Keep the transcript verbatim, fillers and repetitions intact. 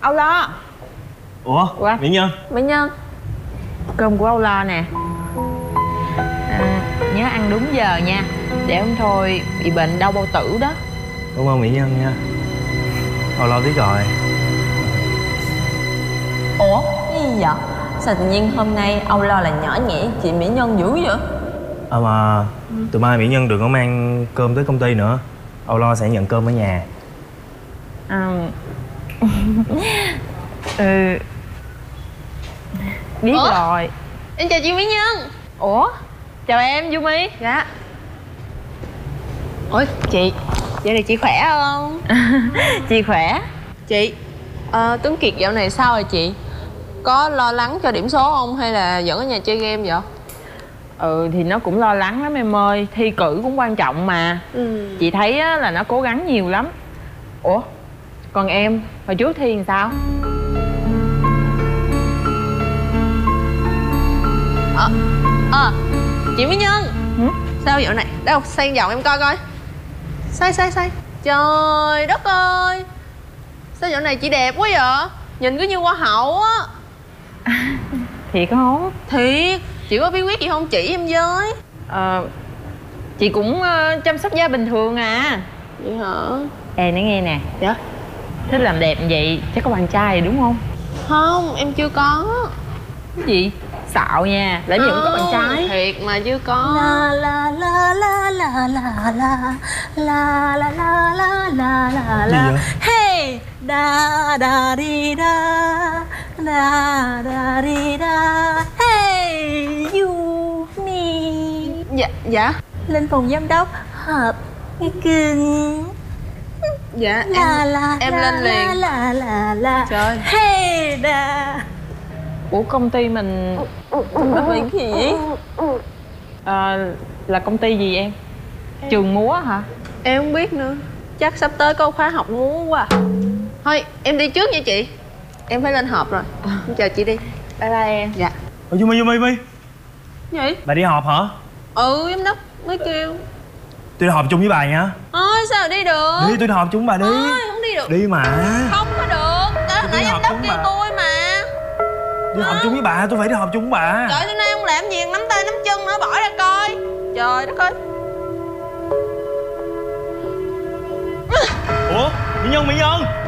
Âu Lo. Ủa? Ủa? Mỹ Nhân. Mỹ Nhân. Cơm của Âu Lo nè. À, nhớ ăn đúng giờ nha, để không thôi bị bệnh đau bao tử đó. Cảm ơn Mỹ Nhân nha. Âu Lo biết rồi. Ủa? Cái gì vậy? Sao tự nhiên hôm nay Âu Lo lại nhỏ nhẹ chị Mỹ Nhân dữ vậy? À mà từ mai Mỹ Nhân đừng có mang cơm tới công ty nữa. Âu Lo sẽ nhận cơm ở nhà. À... ừ. Biết Ủa? Rồi. Em chào chị Mỹ Nhân. Ủa? Chào em, Du My. Dạ. Ủa chị, dạo này chị khỏe không? Chị khỏe. Chị, à, Tuấn Kiệt dạo này sao rồi chị? Có lo lắng cho điểm số không hay là vẫn ở nhà chơi game vậy? Ừ thì nó cũng lo lắng lắm em ơi. Thi cử cũng quan trọng mà. ừ. Chị thấy á, là nó cố gắng nhiều lắm. Ủa? Còn em, hồi trước thi làm sao? Ờ, à, chị Mỹ Nhân. ừ? Sao dạo này? Đâu, sang giọng em coi coi. Sai, sai, sai. Trời đất ơi, sao dạo này chị đẹp quá vậy? Nhìn cứ như hoa hậu á. Thiệt không? Thiệt. Chị có bí quyết gì không chỉ em với? Ờ, chị cũng uh, chăm sóc da bình thường à. Vậy hả? Ê, nói nghe nè. Dạ? Thích làm đẹp như vậy chắc có bạn trai rồi đúng không? Không, em chưa có. Cái gì? Xạo nha, lỡ như cũng có bạn trai. Thiệt mà chưa có. La la la la la la la la la la la la la la. Hey, da da di da da da di da. Hey, you me. Dạ, dạ. Lên phòng giám đốc họp cưng. Dạ, la, em la, em la, lên liền. La la la. Trời. Hey, da. Ủa công ty mình Công ty gì vậy? À, là công ty gì em? em? Trường múa hả? Em không biết nữa. Chắc sắp tới có khóa học múa quá. Thôi em đi trước nha chị. Em phải lên họp rồi. Em chào chị đi. Bye bye em. Dạ. Ủa Du My, Du My, My. Gì? Bà đi họp hả? Ừ, giám đốc mới kêu. Tôi đi họp chung với bà nha. Ôi sao đi được? Đi, tôi đi họp chung với bà đi. Ôi không đi được. Đi mà. Không có được. Đó nãy giám đốc kêu tôi mà. Đi họp chung với bà, tôi phải đi họp chung với bà. Trời, hôm nay không làm gì nắm tay nắm chân nữa, bỏ ra coi. Trời đất ơi. Ủa? Mỹ Nhân, Mỹ Nhân.